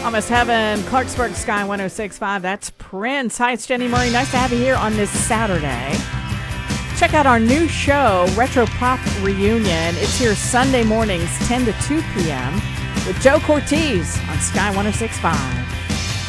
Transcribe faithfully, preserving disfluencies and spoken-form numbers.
Almost Heaven, Clarksburg Sky one oh six point five. That's Prince. Hi, it's Jenny Murray. Nice to have you here on this Saturday. Check out our new show, Retro Pop Reunion. It's here Sunday mornings, ten to two p.m. with Joe Cortez on Sky one oh six point five.